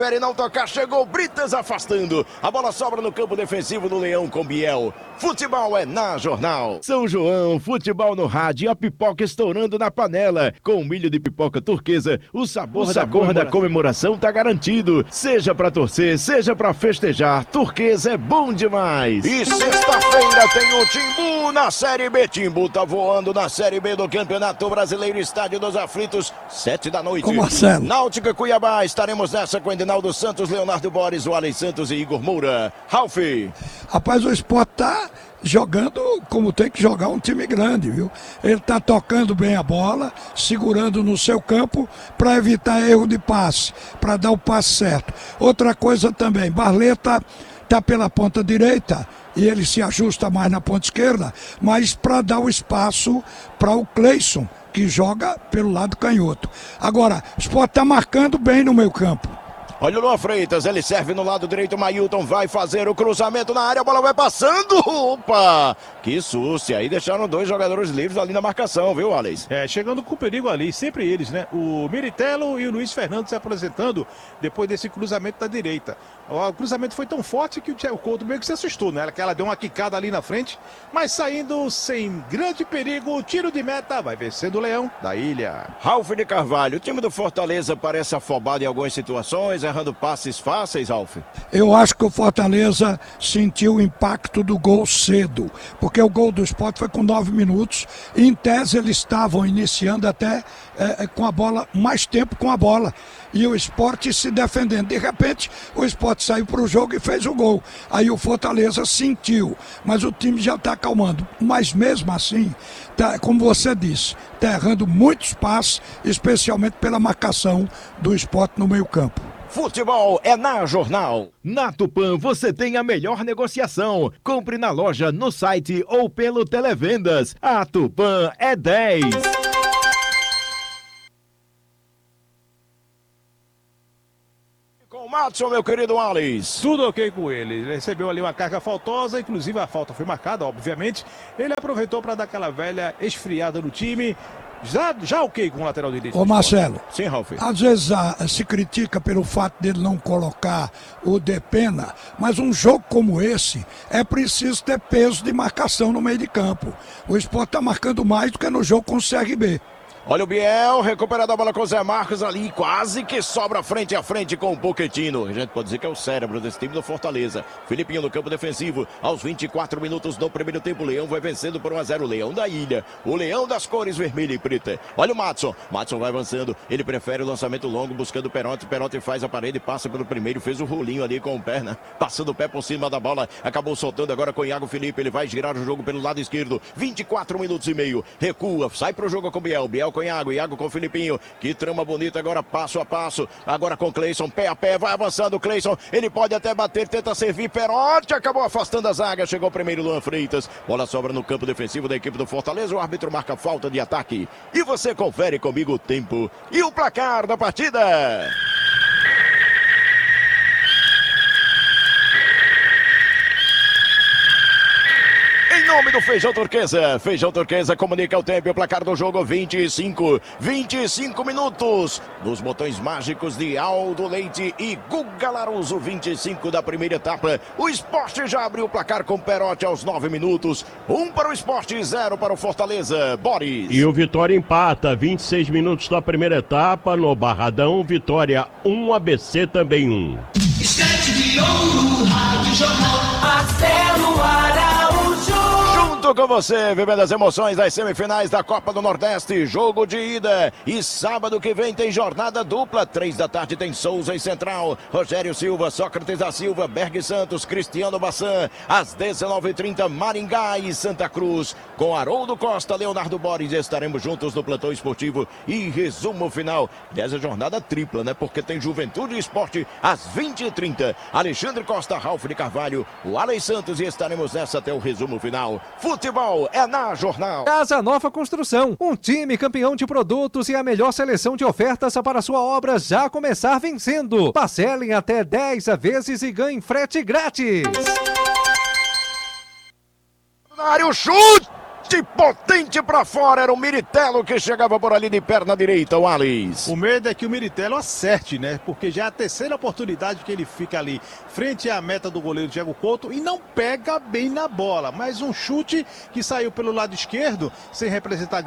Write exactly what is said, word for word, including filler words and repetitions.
Prefere não tocar, chegou Britas afastando. A bola sobra no campo defensivo do Leão com Biel. Futebol é na Jornal. São João, futebol no rádio e a pipoca estourando na panela. Com milho de pipoca turquesa, o sabor, o da, sabor comemoração. da comemoração tá garantido. Seja pra torcer, seja pra festejar, turquesa é bom demais. E sexta-feira tem o Timbu na Série B. Timbu tá voando na Série B do Campeonato Brasileiro, Estádio dos Aflitos, sete da noite. Com Marcelo. Náutica Cuiabá, estaremos nessa com Edinaldo Santos, Leonardo Boris, o Alex Santos e Igor Moura. Ralf. Rapaz, o Sport tá jogando como tem que jogar um time grande, viu? Ele tá tocando bem a bola, segurando no seu campo para evitar erro de passe, para dar o passe certo. Outra coisa também, Barleta tá pela ponta direita e ele se ajusta mais na ponta esquerda, mas para dar o espaço para o Cleison, que joga pelo lado canhoto. Agora, o Sport tá marcando bem no meio campo. Olha o Luan Freitas, ele serve no lado direito, Mailton vai fazer o cruzamento na área, a bola vai passando, opa, que susto, e aí deixaram dois jogadores livres ali na marcação, viu, Alex? É, chegando com perigo ali, sempre eles, né, o Miritello e o Luiz Fernando se apresentando depois desse cruzamento da direita. O cruzamento foi tão forte que o Thiago Couto meio que se assustou, né, ela deu uma quicada ali na frente, mas saindo sem grande perigo, tiro de meta, vai vencendo o Leão da Ilha. Ralf de Carvalho, o time do Fortaleza parece afobado em algumas situações, errando passes fáceis, Ralf? Eu acho que o Fortaleza sentiu o impacto do gol cedo, porque o gol do Sport foi com nove minutos, e em tese eles estavam iniciando até é, com a bola, mais tempo com a bola, e o Sport se defendendo. De repente, o Sport saiu para o jogo e fez o gol. Aí o Fortaleza sentiu, mas o time já está acalmando. Mas mesmo assim, tá, como você disse, está errando muitos passes, especialmente pela marcação do Sport no meio campo. Futebol é na Jornal. Na Tupã você tem a melhor negociação. Compre na loja, no site ou pelo Televendas. A Tupã é dez. Com o Matson, meu querido Alex. Tudo ok com ele. Ele recebeu ali uma carga faltosa, inclusive a falta foi marcada, obviamente. Ele aproveitou para dar aquela velha esfriada no time. Já, já ok com o lateral direito. Ô Marcelo, sim, Ralf. Às vezes a, se critica pelo fato dele não colocar o Depena, mas um jogo como esse é preciso ter peso de marcação no meio de campo. O Sport está marcando mais do que no jogo com o C R B. Olha o Biel, recuperando a bola com o Zé Marcos ali, quase que sobra frente a frente com o Pochettino. A gente pode dizer que é o cérebro desse time do Fortaleza. Filipinho no campo defensivo, aos vinte e quatro minutos do primeiro tempo, o Leão vai vencendo por um a zero. O Leão da Ilha, o Leão das cores vermelha e preta. Olha o Matson, Matson vai avançando, ele prefere o lançamento longo, buscando o Perotti. Perotti faz a parede, passa pelo primeiro, fez o rolinho ali com o pé, né? Passando o pé por cima da bola, acabou soltando agora com o Iago Felipe, ele vai girar o jogo pelo lado esquerdo. vinte e quatro minutos e meio, recua, sai pro jogo com o Biel, Biel com Iago, Iago com o Filipinho, que trama bonita agora passo a passo, agora com o Cleison, pé a pé, vai avançando o Cleison, ele pode até bater, tenta servir, Perotti acabou afastando a zaga, chegou o primeiro Luan Freitas, bola sobra no campo defensivo da equipe do Fortaleza, o árbitro marca falta de ataque, e você confere comigo o tempo e o placar da partida. Em nome do Feijão Turquesa, Feijão Turquesa comunica o tempo e o placar do jogo, vinte e cinco, vinte e cinco minutos, nos botões mágicos de Aldo Leite e Guga Laruso, vinte e cinco da primeira etapa, o Sport já abriu o placar com Perotti aos nove minutos, um para o Sport, zero para o Fortaleza, Boris. E o Vitória empata, vinte e seis minutos da primeira etapa, no Barradão, Vitória um, A B C também um. Estante de ouro, Rádio Jornal, Marcelo Araújo. Junto com você, vivendo as emoções das semifinais da Copa do Nordeste, jogo de ida. E sábado que vem tem jornada dupla, três da tarde tem Souza e Central, Rogério Silva, Sócrates da Silva, Berg Santos, Cristiano Bassan. Às dezenove e trinta, Maringá e Santa Cruz. Com Haroldo Costa, Leonardo Boris, estaremos juntos no plantão esportivo e resumo final dessa jornada tripla, né? Porque tem Juventude e Esporte às vinte e trinta. Alexandre Costa, Ralf de Carvalho, o Alex Santos e estaremos nessa até o resumo final. Futebol é na Jornal. Casa Nova Construção, um time campeão de produtos e a melhor seleção de ofertas para sua obra já começar vencendo. Parcelem até dez vezes e ganhem frete grátis. Na área, o chute! chute potente pra fora. Era o Miritello que chegava por ali de perna direita, o Alisson. O medo é que o Miritello acerte, né? Porque já é a terceira oportunidade que ele fica ali frente à meta do goleiro Diego Couto e não pega bem na bola. Mas um chute que saiu pelo lado esquerdo, sem representar